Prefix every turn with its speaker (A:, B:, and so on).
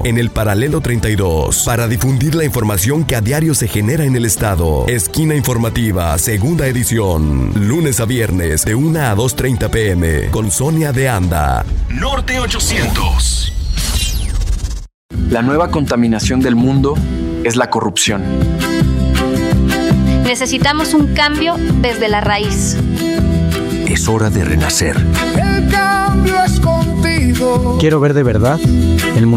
A: en el Paralelo 32, para difundir la información que a diario se genera en el estado. Esquina Informativa, segunda edición, lunes a viernes de 1 a 2:30 p.m. con Sonia de Anda.
B: Norte 800.
C: La nueva contaminación del mundo es la corrupción.
D: Necesitamos un cambio desde la raíz.
B: Es hora de renacer.
E: El cambio es contigo.
F: Quiero ver de verdad el mundo.